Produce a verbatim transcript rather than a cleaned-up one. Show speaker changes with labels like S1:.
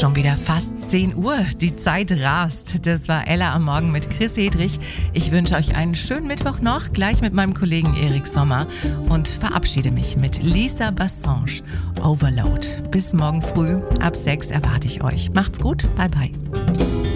S1: Schon wieder fast zehn Uhr. Die Zeit rast. Das war Ella am Morgen mit Chris Hedrich. Ich wünsche euch einen schönen Mittwoch noch, gleich mit meinem Kollegen Erik Sommer und verabschiede mich mit Lisa Bassange. Overload. Bis morgen früh. Ab sechs erwarte ich euch. Macht's gut. Bye, bye.